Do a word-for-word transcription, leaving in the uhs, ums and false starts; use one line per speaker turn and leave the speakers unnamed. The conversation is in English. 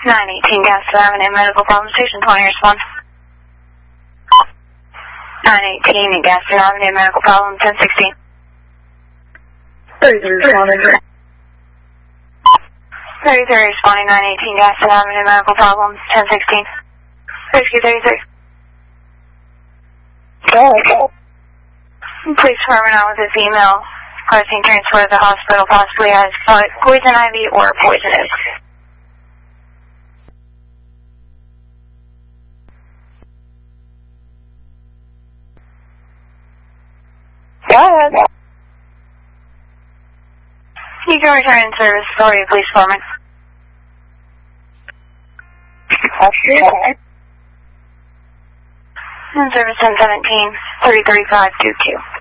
nine eighteen Gaston Avenue, medical problem station twenty, respond. nine eighteen Gaston Avenue, medical problem, ten sixteen.
thirty-three responding.
thirty-three responding, nine eighteen Gaston Avenue, medical problems, ten sixteen. Rescue thirty-three.
Oh.
Police department out with a female. Requesting transfer to the hospital, possibly has poison ivy or poisonous.
Go ahead.
You can return in service for your police department.
Okay.
In service ten seventeen, thirty-three five two two.